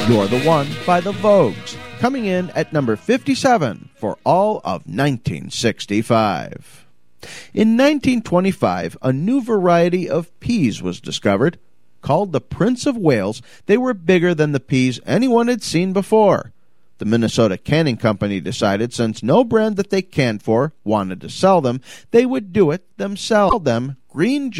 You're the One by the Vogues, coming in at number 57 for all of 1965. In 1925, a new variety of peas was discovered. Called the Prince of Wales, they were bigger than the peas anyone had seen before. The Minnesota Canning Company decided since no brand that they canned for wanted to sell them, they would do it themselves. Them Green